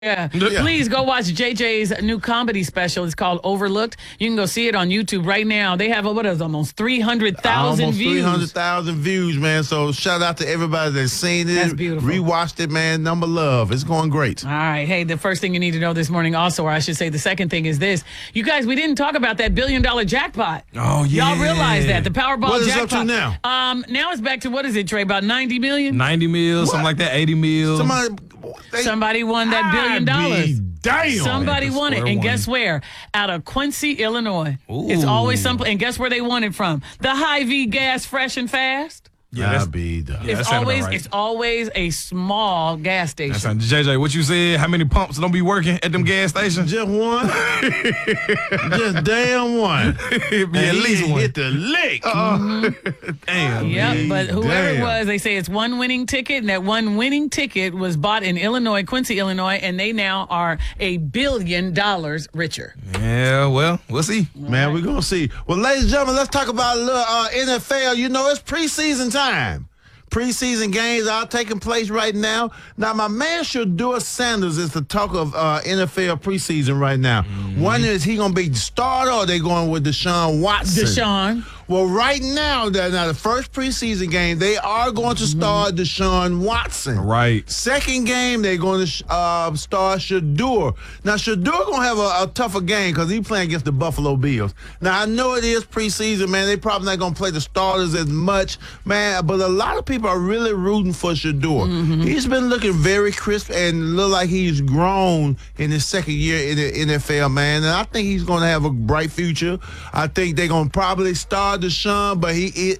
Yeah. Please go watch JJ's new comedy special. It's called Overlooked. You can go see it on YouTube right now. They have almost 300,000 views. 300,000 views, man. So shout out to everybody that's seen it. That's beautiful. Rewatched it, man. Number love. It's going great. All right. Hey, the first thing you need to know this morning also, or I should say the second thing is this. You guys, we didn't talk about that $1 billion jackpot. Oh, yeah. Y'all realize that. The Powerball What is jackpot. up to now? Now it's back to, what is it, Trey? About 90 million? 90 mil, something like that, 80 mil. Somebody won that $1 billion. Damn. Somebody Man, won it. And guess where? Out of Quincy, Illinois. It's always some. And guess where they won it from? The Hy-Vee gas, fresh and fast. Yeah, It's always a small gas station. That's JJ, what you said? How many pumps don't be working at them gas stations? Just one. Just damn one. Be at least one. Hit the lick. Damn. Yep, but whoever it Damn. was, they say it's one winning ticket, and that one winning ticket was bought in Illinois, Quincy, Illinois, and they now are $1 billion richer. Yeah, well, we'll see. Man, we're going to see. Well, ladies and gentlemen, let's talk about a little NFL. You know, it's preseason time. Preseason games are taking place right now. Now, my man Shedeur Sanders is the talk of NFL preseason right now. One is he going to be the starter, or they going with Deshaun Watson? Deshaun. Well, right now, the first preseason game, they are going to start Deshaun Watson. Right. Second game, they're going to start Shedeur. Now, Shedeur going to have a tougher game because he's playing against the Buffalo Bills. Now, I know it is preseason, man. They probably not going to play the starters as much, man, but a lot of people are really rooting for Shedeur. He's been looking very crisp and look like he's grown in his second year in the NFL, man, and I think he's going to have a bright future. I think they're going to probably start Deshaun, but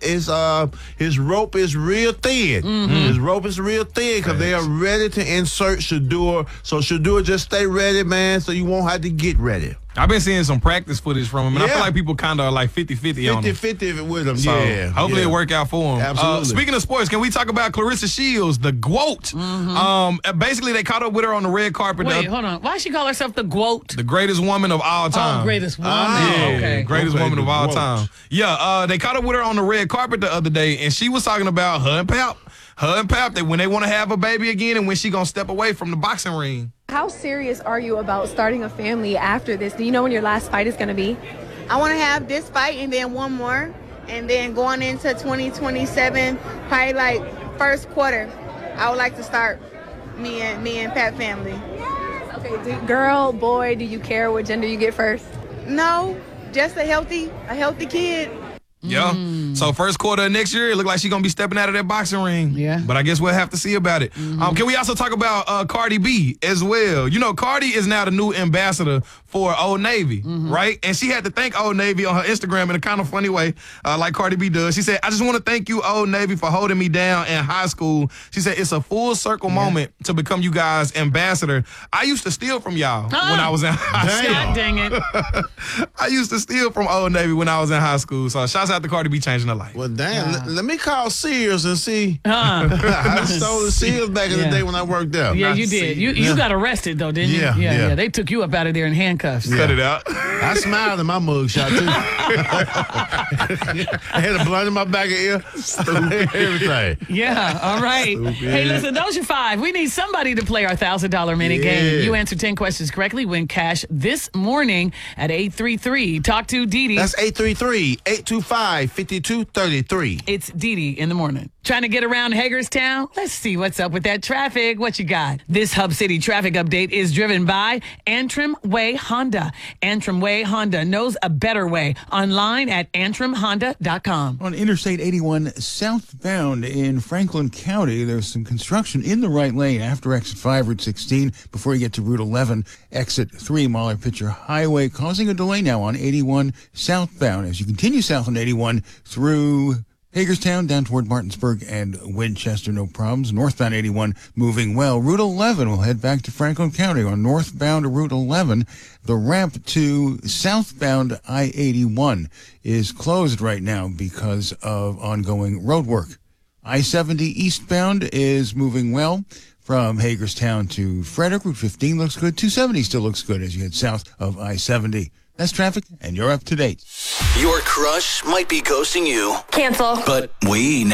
his rope is real thin. His rope is real thin because they are ready to insert Shedeur. So Shedeur, just stay ready, man, so you won't have to get ready. I've been seeing some practice footage from him, and I Yeah. feel like people kind of are like 50-50 on him. 50-50 with him, So yeah. hopefully it work out for him. Absolutely. Speaking of sports, can we talk about Clarissa Shields, the GOAT? Basically, they caught up with her on the red carpet. Wait, hold on. Why she call herself the GOAT? The greatest woman of all time. Oh, greatest woman. Yeah, Okay. greatest Okay, woman of the all GOAT. time. Yeah, they caught up with her on the red carpet the other day, and she was talking about her and Pap. Her and Pap, when they want to have a baby again and when she going to step away from the boxing ring. How serious are you about starting a family after this? Do you know when your last fight is going to be? I want to have this fight and then one more, and then going into 2027, probably like first quarter, I would like to start me and Pat family. Okay, girl, boy, do you care what gender you get first? No, just a healthy kid. Yeah. So first quarter of next year, it look like she's going to be stepping out of that boxing ring. Yeah. But I guess we'll have to see about it. Can we also talk about Cardi B as well? You know, Cardi is now the new ambassador for Old Navy, right? And she had to thank Old Navy on her Instagram in a kind of funny way, like Cardi B does. She said, I just want to thank you, Old Navy, for holding me down in high school. She said, it's a full circle moment to become you guys' ambassador. I used to steal from y'all when I was in high school. God dang it. I used to steal from Old Navy when I was in high school. So shouts out to Cardi B changing her life. Well, damn, let me call Sears and see. I stole the Sears back in the day when I worked there. Yeah, you did. You got arrested, though, didn't you? Yeah. They took you up out of there in handcuffs. Cut it out. I smiled in my mugshot, too. I had a blunt in my back of ear. Everything. Yeah, all right. Hey, listen, those are 5. We need somebody to play our $1,000 mini game. You answer 10 questions correctly, win cash this morning at 833. Talk to Dee Dee. That's 833-825-5233. It's Dee Dee in the morning. Trying to get around Hagerstown? Let's see what's up with that traffic. What you got? This Hub City traffic update is driven by Antrim Way Honda. Antrim Way Honda knows a better way. Online at antrimhonda.com. On Interstate 81 southbound in Franklin County, there's some construction in the right lane after exit 5, Route 16, before you get to Route 11, exit 3, Mahler Pitcher Highway, causing a delay now on 81 southbound as you continue south on 81 through Hagerstown down toward Martinsburg and Winchester, no problems. Northbound 81 moving well. Route 11 will head back to Franklin County. On northbound Route 11, the ramp to southbound I-81 is closed right now because of ongoing road work. I-70 eastbound is moving well from Hagerstown to Frederick. Route 15 looks good. 270 still looks good as you head south of I-70. That's traffic, and you're up to date. Your crush might be ghosting you. Cancel. But we